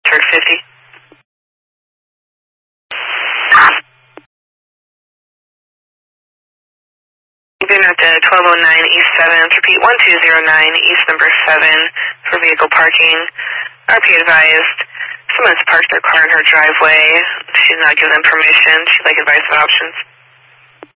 Pittsburgh 50. You've been at the 1209 East 7th. Repeat 1209 East number 7 for vehicle parking. RP advised someone's parked their car in her driveway. She's not given them permission. She'd like advice on options.